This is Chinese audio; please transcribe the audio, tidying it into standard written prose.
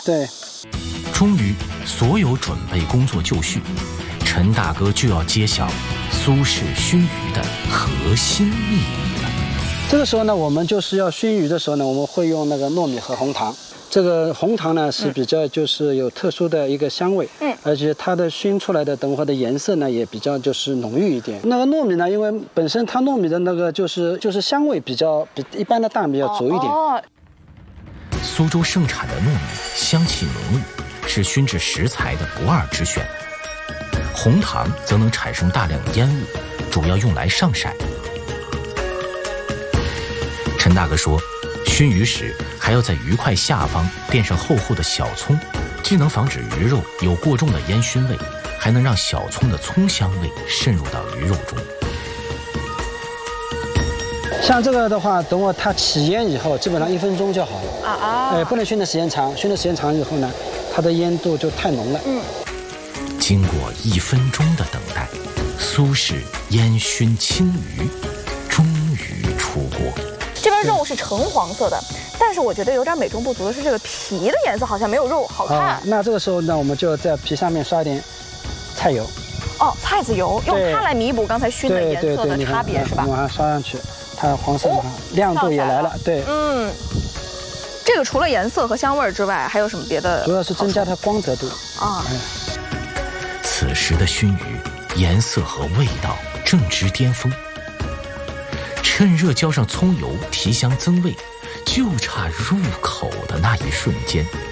对。 终于，所有准备工作就绪，陈大哥就要揭晓苏轼熏鱼的核心秘密了。 这个时候呢，我们就是要熏鱼的时候呢，我们会用那个糯米和红糖。这个红糖呢是比较就是有特殊的一个香味，而且它的熏出来的等会的颜色呢也比较就是浓郁一点。那个糯米呢，因为本身它糯米的那个就是香味比一般的大米要足一点。 苏州盛产的糯米香气浓郁，是熏制食材的不二之选。红糖则能产生大量烟雾，主要用来上色。陈大哥说，熏鱼时还要在鱼块下方垫上厚厚的小葱，既能防止鱼肉有过重的烟熏味，还能让小葱的葱香味渗入到鱼肉中。 像这个的话，等会它起烟以后，基本上1分钟就好了。不能熏的时间长，熏的时间长以后呢，它的烟度就太浓了。 经过1分钟的等待，苏轼烟熏青鱼终于出锅。 这边肉是橙黄色的，但是我觉得有点美中不足的是，这个皮的颜色好像没有肉好看。 那这个时候呢，我们就在皮上面刷一点菜油。 菜籽油，用它来弥补刚才熏的颜色的差别，是吧？ 往上刷上去，它黄色亮度也来了。对， 这个除了颜色和香味之外，还有什么别的？ 主要是增加它光泽度此时的熏鱼颜色和味道正值巅峰，趁热浇上葱油，提香增味，就差入口的那一瞬间。